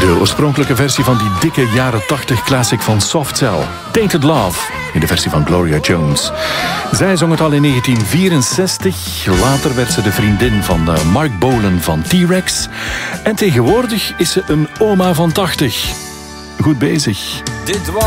De oorspronkelijke versie van die dikke jaren 80 classic van Soft Cell. Tainted Love, in de versie van Gloria Jones. Zij zong het al in 1964. Later werd ze de vriendin van Mark Bolan van T-Rex. En tegenwoordig is ze een oma van 80. Goed bezig. Dit was